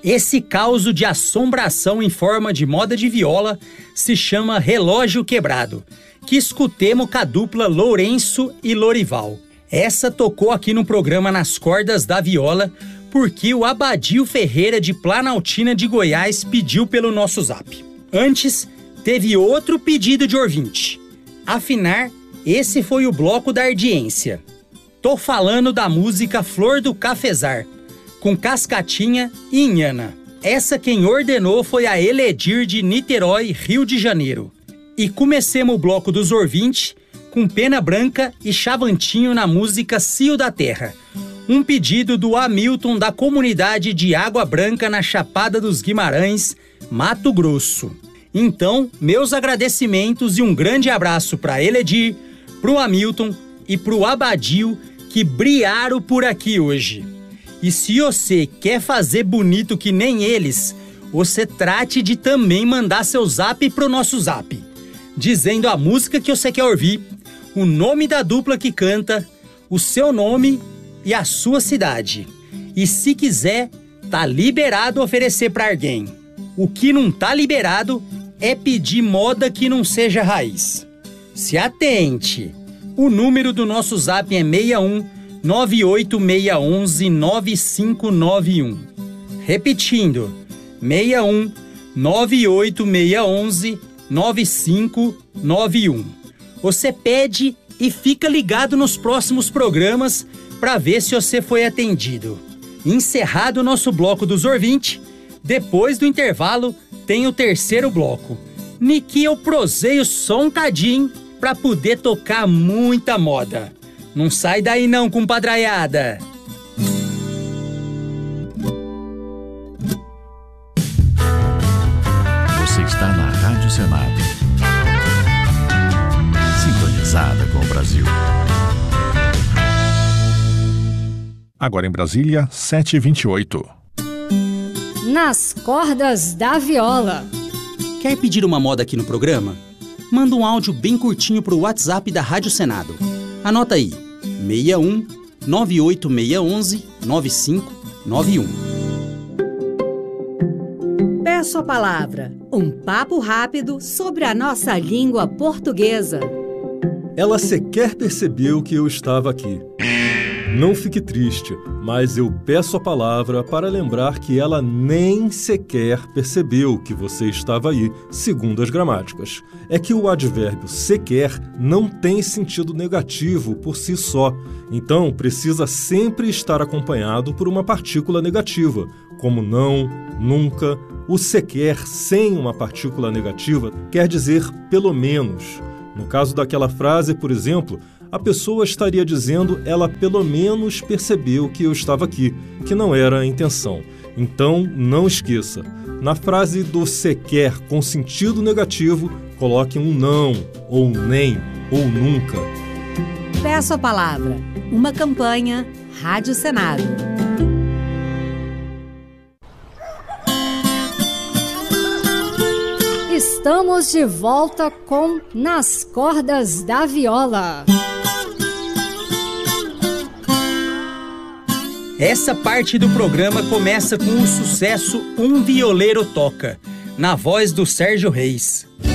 Esse caos de assombração em forma de moda de viola se chama Relógio Quebrado, que escutemos com a dupla Lourenço e Lorival. Essa tocou aqui no programa Nas Cordas da Viola, porque o Abadio Ferreira de Planaltina de Goiás pediu pelo nosso zap. Antes, teve outro pedido de ouvinte. Afinal, esse foi o bloco da ardiência. Tô falando da música Flor do Cafezar, com Cascatinha e Inhana. Essa quem ordenou foi a Eledir de Niterói, Rio de Janeiro. E comecemos o bloco dos ouvintes com Pena Branca e Chavantinho na música Cio da Terra. Um pedido do Hamilton da comunidade de Água Branca na Chapada dos Guimarães, Mato Grosso. Então, meus agradecimentos e um grande abraço para Eledir, pro Hamilton e pro Abadio que briaram por aqui hoje. E se você quer fazer bonito que nem eles, você trate de também mandar seu zap pro nosso zap, dizendo a música que você quer ouvir, o nome da dupla que canta, o seu nome e a sua cidade. E se quiser, tá liberado oferecer para alguém. O que não tá liberado é pedir moda que não seja raiz. Se atente! O número do nosso zap é 61 98611 9591. Repetindo, 61 98611 9591. Você pede e fica ligado nos próximos programas para ver se você foi atendido. Encerrado o nosso bloco dos ouvintes, depois do intervalo tem o terceiro bloco. Niki eu proseio só um cadinho para poder tocar muita moda. Não sai daí não, compadraiada! Você está na Rádio Senado. Sintonizada com o Brasil. Agora em Brasília, 7h28. Nas Cordas da Viola. Quer pedir uma moda aqui no programa? Manda um áudio bem curtinho pro WhatsApp da Rádio Senado. Anota aí, 61 98611 9591. Peço a palavra, um papo rápido sobre a nossa língua portuguesa. Ela sequer percebeu que eu estava aqui. Não fique triste, mas eu peço a palavra para lembrar que ela nem sequer percebeu que você estava aí, segundo as gramáticas. É que o advérbio sequer não tem sentido negativo por si só, então precisa sempre estar acompanhado por uma partícula negativa, como não, nunca. O sequer sem uma partícula negativa quer dizer pelo menos. No caso daquela frase, por exemplo, a pessoa estaria dizendo ela pelo menos percebeu que eu estava aqui, que não era a intenção. Então, não esqueça, na frase do sequer com sentido negativo, coloque um não, ou nem, ou nunca. Peço a palavra, uma campanha Rádio Senado. Estamos de volta com Nas Cordas da Viola. Essa parte do programa começa com o sucesso Um Violeiro Toca, na voz do Sérgio Reis.